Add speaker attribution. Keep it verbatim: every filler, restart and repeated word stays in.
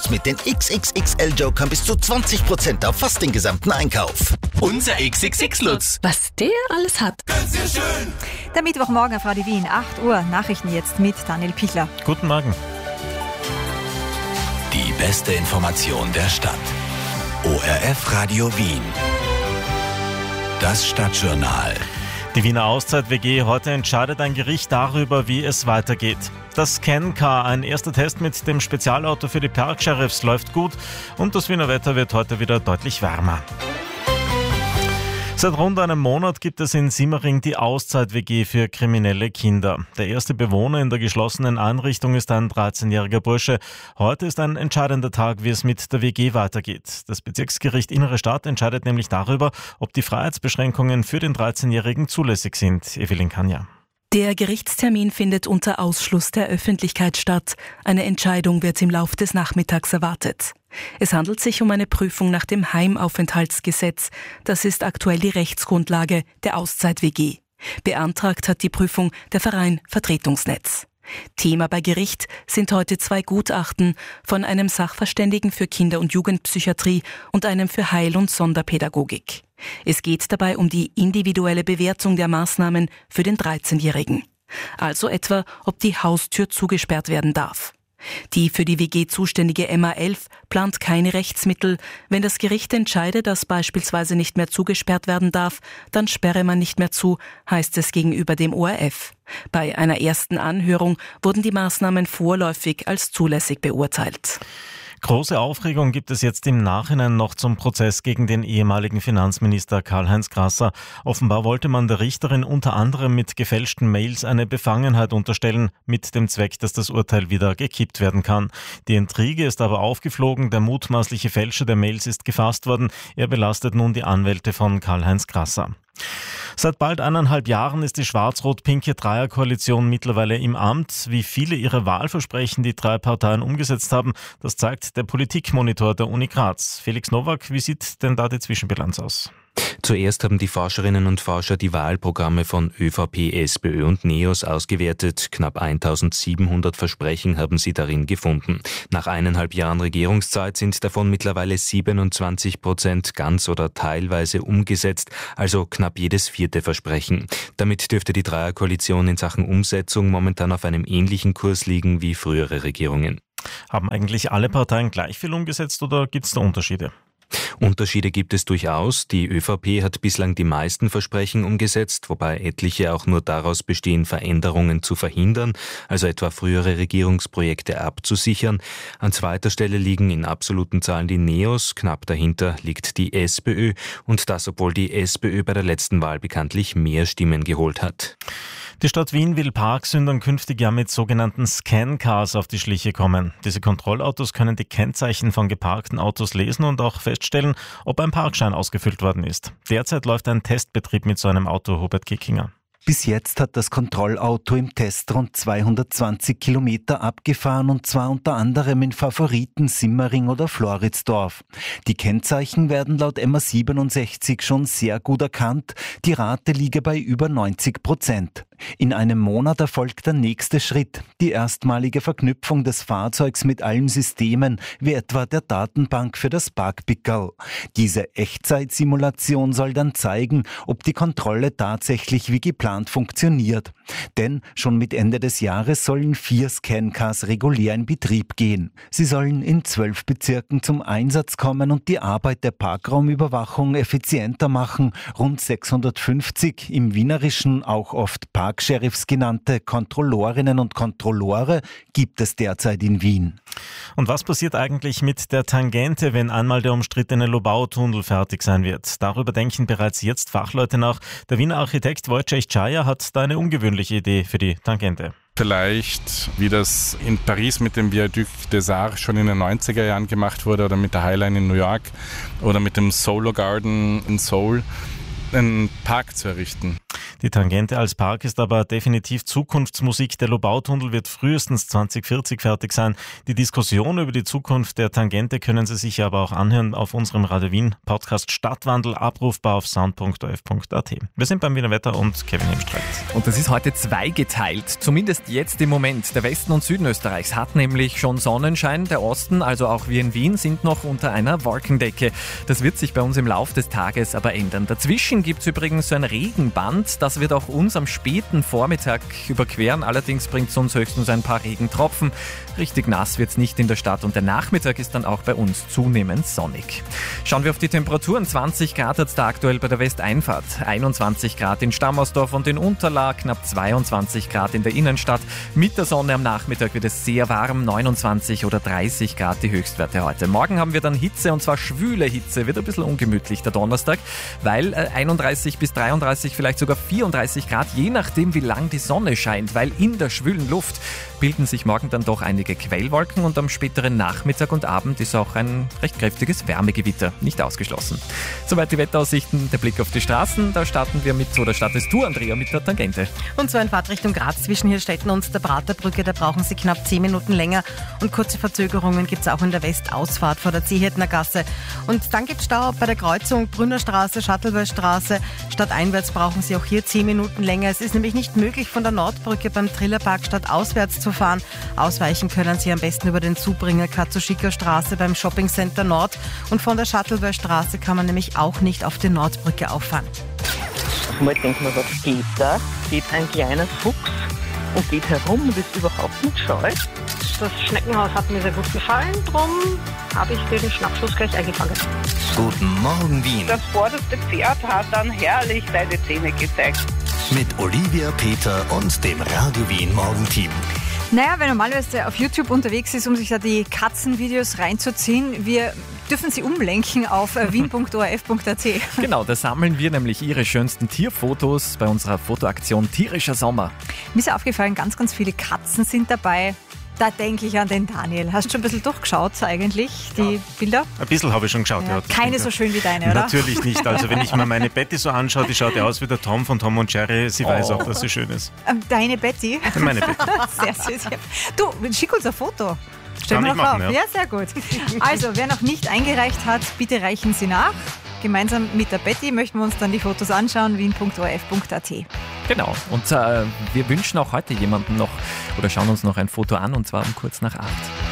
Speaker 1: jetzt mit den X X X L-Jokern bis zu zwanzig Prozent auf fast den gesamten Einkauf.
Speaker 2: Unser X X X-Lutz.
Speaker 3: Was der alles hat.
Speaker 2: Ganz sehr schön.
Speaker 4: Der Mittwochmorgen auf Radio Wien, acht Uhr. Nachrichten jetzt mit Daniel Pichler.
Speaker 5: Guten Morgen.
Speaker 2: Die beste Information der Stadt. O R F Radio Wien. Das Stadtjournal.
Speaker 5: Die Wiener Auszeit-W G, heute entscheidet ein Gericht darüber, wie es weitergeht. Das Scan-Car, ein erster Test mit dem Spezialauto für die Park-Sheriffs, läuft gut und das Wiener Wetter wird heute wieder deutlich wärmer. Seit rund einem Monat gibt es in Simmering die Auszeit-W G für kriminelle Kinder. Der erste Bewohner in der geschlossenen Einrichtung ist ein dreizehnjähriger Bursche. Heute ist ein entscheidender Tag, wie es mit der W G weitergeht. Das Bezirksgericht Innere Stadt entscheidet nämlich darüber, ob die Freiheitsbeschränkungen für den dreizehnjährigen zulässig sind. Evelyn Kanja.
Speaker 6: Der Gerichtstermin findet unter Ausschluss der Öffentlichkeit statt. Eine Entscheidung wird im Lauf des Nachmittags erwartet. Es handelt sich um eine Prüfung nach dem Heimaufenthaltsgesetz. Das ist aktuell die Rechtsgrundlage der Auszeit-W G. Beantragt hat die Prüfung der Verein Vertretungsnetz. Thema bei Gericht sind heute zwei Gutachten von einem Sachverständigen für Kinder- und Jugendpsychiatrie und einem für Heil- und Sonderpädagogik. Es geht dabei um die individuelle Bewertung der Maßnahmen für den dreizehnjährigen. Also etwa, ob die Haustür zugesperrt werden darf. Die für die W G zuständige M A elf plant keine Rechtsmittel. Wenn das Gericht entscheide, dass beispielsweise nicht mehr zugesperrt werden darf, dann sperre man nicht mehr zu, heißt es gegenüber dem O R F. Bei einer ersten Anhörung wurden die Maßnahmen vorläufig als zulässig beurteilt.
Speaker 5: Große Aufregung gibt es jetzt im Nachhinein noch zum Prozess gegen den ehemaligen Finanzminister Karl-Heinz Grasser. Offenbar wollte man der Richterin unter anderem mit gefälschten Mails eine Befangenheit unterstellen, mit dem Zweck, dass das Urteil wieder gekippt werden kann. Die Intrige ist aber aufgeflogen, der mutmaßliche Fälscher der Mails ist gefasst worden. Er belastet nun die Anwälte von Karl-Heinz Grasser. Seit bald eineinhalb Jahren ist die schwarz-rot-pinke Dreierkoalition mittlerweile im Amt. Wie viele ihre Wahlversprechen die drei Parteien umgesetzt haben, das zeigt der Politikmonitor der Uni Graz. Felix Nowak, wie sieht denn da die Zwischenbilanz aus?
Speaker 7: Zuerst haben die Forscherinnen und Forscher die Wahlprogramme von ÖVP, SPÖ und NEOS ausgewertet. Knapp eintausendsiebenhundert Versprechen haben sie darin gefunden. Nach eineinhalb Jahren Regierungszeit sind davon mittlerweile siebenundzwanzig Prozent ganz oder teilweise umgesetzt, also knapp jedes vierte Versprechen. Damit dürfte die Dreierkoalition in Sachen Umsetzung momentan auf einem ähnlichen Kurs liegen wie frühere Regierungen.
Speaker 5: Haben eigentlich alle Parteien gleich viel umgesetzt oder gibt es da Unterschiede?
Speaker 7: Unterschiede gibt es durchaus. Die ÖVP hat bislang die meisten Versprechen umgesetzt, wobei etliche auch nur daraus bestehen, Veränderungen zu verhindern, also etwa frühere Regierungsprojekte abzusichern. An zweiter Stelle liegen in absoluten Zahlen die NEOS, knapp dahinter liegt die SPÖ und das, obwohl die SPÖ bei der letzten Wahl bekanntlich mehr Stimmen geholt hat.
Speaker 5: Die Stadt Wien will Parksündern künftig ja mit sogenannten Scan-Cars auf die Schliche kommen. Diese Kontrollautos können die Kennzeichen von geparkten Autos lesen und auch feststellen, ob ein Parkschein ausgefüllt worden ist. Derzeit läuft ein Testbetrieb mit so einem Auto, Hubert Kickinger.
Speaker 8: Bis jetzt hat das Kontrollauto im Test rund zweihundertzwanzig Kilometer abgefahren und zwar unter anderem in Favoriten, Simmering oder Floridsdorf. Die Kennzeichen werden laut M A siebenundsechzig schon sehr gut erkannt. Die Rate liege bei über neunzig Prozent. In einem Monat erfolgt der nächste Schritt, die erstmalige Verknüpfung des Fahrzeugs mit allen Systemen, wie etwa der Datenbank für das Parkpickerl. Diese Echtzeitsimulation soll dann zeigen, ob die Kontrolle tatsächlich wie geplant funktioniert. Denn schon mit Ende des Jahres sollen vier Scancars regulär in Betrieb gehen. Sie sollen in zwölf Bezirken zum Einsatz kommen und die Arbeit der Parkraumüberwachung effizienter machen. Rund sechshundertfünfzig, im Wienerischen auch oft Park-Sheriffs genannte Kontrollorinnen und Kontrolleure gibt es derzeit in Wien.
Speaker 5: Und was passiert eigentlich mit der Tangente, wenn einmal der umstrittene Lobau-Tunnel fertig sein wird? Darüber denken bereits jetzt Fachleute nach. Der Wiener Architekt Wojciech Czaja hat da eine ungewöhnliche Idee für die Tangente.
Speaker 9: Vielleicht, wie das in Paris mit dem Viaduc des Arts schon in den neunziger Jahren gemacht wurde oder mit der Highline in New York oder mit dem Solo Garden in Seoul, einen Park zu errichten.
Speaker 5: Die Tangente als Park ist aber definitiv Zukunftsmusik. Der Lobautunnel wird frühestens zwanzig vierzig fertig sein. Die Diskussion über die Zukunft der Tangente können Sie sich aber auch anhören auf unserem Radio Wien Podcast Stadtwandel, abrufbar auf sound punkt o f punkt a t. Wir sind beim Wiener Wetter und Kevin Hemstreit.
Speaker 3: Und das ist heute zweigeteilt, zumindest jetzt im Moment. Der Westen und Süden Österreichs hat nämlich schon Sonnenschein. Der Osten, also auch wir in Wien, sind noch unter einer Wolkendecke. Das wird sich bei uns im Laufe des Tages aber ändern. Dazwischen gibt es übrigens so ein Regenband. Das wird auch uns am späten Vormittag überqueren. Allerdings bringt es uns höchstens ein paar Regentropfen. Richtig nass wird es nicht in der Stadt und der Nachmittag ist dann auch bei uns zunehmend sonnig. Schauen wir auf die Temperaturen. zwanzig Grad hat es da aktuell bei der Westeinfahrt, einundzwanzig Grad in Stammersdorf und in Unterlaa, knapp zweiundzwanzig Grad in der Innenstadt. Mit der Sonne am Nachmittag wird es sehr warm, neunundzwanzig oder dreißig Grad die Höchstwerte heute. Morgen haben wir dann Hitze und zwar schwüle Hitze, wird ein bisschen ungemütlich der Donnerstag, weil äh, einunddreißig bis dreiunddreißig, vielleicht sogar vierunddreißig Grad, je nachdem wie lang die Sonne scheint, weil in der schwülen Luft bilden sich morgen dann doch einige Quellwolken und am späteren Nachmittag und Abend ist auch ein recht kräftiges Wärmegewitter nicht ausgeschlossen. Soweit die Wetteraussichten, der Blick auf die Straßen, da starten wir mit, oder startest du, Andrea, mit der Tangente.
Speaker 10: Und zwar in Fahrtrichtung Graz zwischen Hirstetten und der Praterbrücke, da brauchen Sie knapp zehn Minuten länger und kurze Verzögerungen gibt es auch in der Westausfahrt vor der Zehetner Gasse. Und dann gibt es Stau bei der Kreuzung Brünnerstraße, Schattelwellstraße. Stadteinwärts brauchen Sie auch hier zehn Minuten länger. Es ist nämlich nicht möglich, von der Nordbrücke beim Trillerpark stadtauswärts zu fahren. Ausweichen können Sie am besten über den Zubringer Katzuschika Straße beim Shoppingcenter Nord und von der Schattelwellstraße kann man nämlich auch nicht auf die Nordbrücke auffahren.
Speaker 11: Mal denkt man, was geht da? Geht ein kleiner Fuchs und geht herum und ist überhaupt nicht scheu.
Speaker 12: Das Schneckenhaus hat mir sehr gut gefallen, darum habe ich den Schnappschuss gleich eingefangen.
Speaker 1: Guten Morgen, Wien.
Speaker 11: Das vorderste Pferd hat dann herrlich seine Zähne gezeigt.
Speaker 1: Mit Olivia, Peter und dem Radio Wien Morgenteam.
Speaker 4: Naja, wer normalerweise auf YouTube unterwegs ist, um sich da die Katzenvideos reinzuziehen, wir dürfen sie umlenken auf wien punkt o r f punkt a t.
Speaker 3: Genau, da sammeln wir nämlich Ihre schönsten Tierfotos bei unserer Fotoaktion Tierischer Sommer.
Speaker 4: Mir ist ja aufgefallen, ganz, ganz viele Katzen sind dabei. Da denke ich an den Daniel. Hast du schon ein bisschen durchgeschaut eigentlich, die ja. Bilder?
Speaker 5: Ein bisschen habe ich schon geschaut.
Speaker 4: Ja.
Speaker 5: Ja,
Speaker 4: Keine so schön wie deine, oder?
Speaker 5: Natürlich nicht. Also wenn ich mir meine Betty so anschaue, die schaut ja aus wie der Tom von Tom und Jerry. Sie oh. weiß auch, dass sie schön ist.
Speaker 4: Deine Betty?
Speaker 5: Meine Betty.
Speaker 4: Sehr süß. Du, schick uns ein Foto.
Speaker 5: Stellen wir noch auf. Ja.
Speaker 4: ja, sehr gut. Also, wer noch nicht eingereicht hat, bitte reichen Sie nach. Gemeinsam mit der Betty möchten wir uns dann die Fotos anschauen, wien punkt o r f punkt a t.
Speaker 3: Genau, und äh, wir wünschen auch heute jemanden noch, oder schauen uns noch ein Foto an, und zwar um kurz nach acht.